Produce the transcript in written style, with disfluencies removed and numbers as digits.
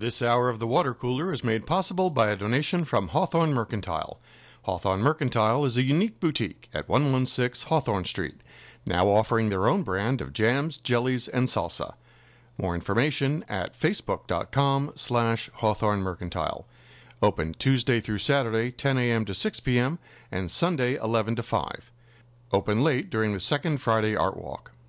This hour of the Water Cooler is made possible by a donation from Hawthorne Mercantile. Hawthorne Mercantile is a unique boutique at 116 Hawthorne Street, now offering their own brand of jams, jellies, and salsa. More information at facebook.com/Hawthorne Mercantile. Open Tuesday through Saturday, 10 a.m. to 6 p.m., and Sunday, 11 to 5. Open late during the second Friday Art Walk.